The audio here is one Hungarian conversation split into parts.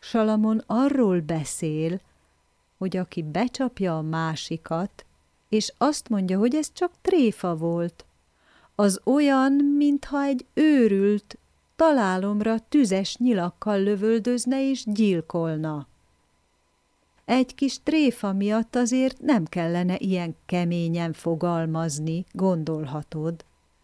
Salamon arról beszél, hogy aki becsapja a másikat, és azt mondja, hogy ez csak tréfa volt, az olyan, mintha egy őrült találomra tüzes nyilakkal lövöldözne és gyilkolna. Egy kis tréfa miatt azért nem kellene ilyen keményen fogalmazni, gondolhatod.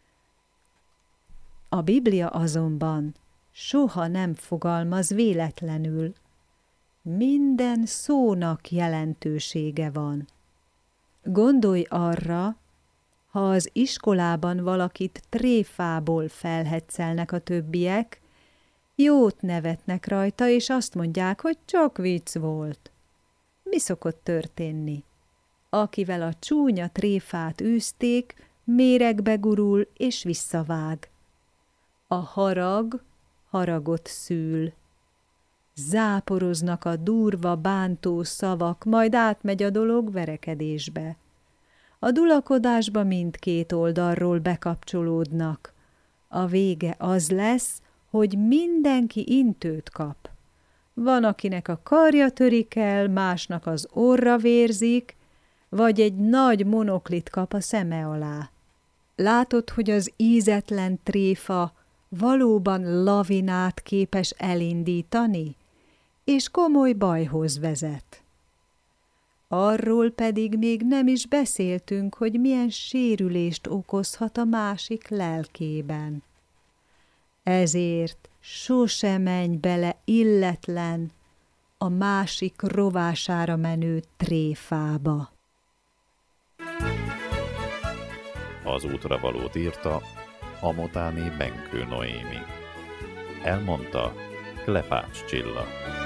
A Biblia azonban soha nem fogalmaz véletlenül. Minden szónak jelentősége van. Gondolj arra, ha az iskolában valakit tréfából felhetszelnek a többiek, jót nevetnek rajta, és azt mondják, hogy csak vicc volt. Mi szokott történni? Akivel a csúnya tréfát űzték, méregbe gurul és visszavág. A harag haragot szül. Záporoznak a durva, bántó szavak, majd átmegy a dolog verekedésbe. A dulakodásba mindkét oldalról bekapcsolódnak. A vége az lesz, hogy mindenki intőt kap. Van, akinek a karja törik el, másnak az orra vérzik, vagy egy nagy monoklit kap a szeme alá. Látod, hogy az ízetlen tréfa valóban lavinát képes elindítani, és komoly bajhoz vezet. Arról pedig még nem is beszéltünk, hogy milyen sérülést okozhat a másik lelkében. Ezért sose menj bele illetlen a másik rovására menő tréfába. Az útra valót írta Amotáné Benkő Noémi. Elmondta Klepács Csilla.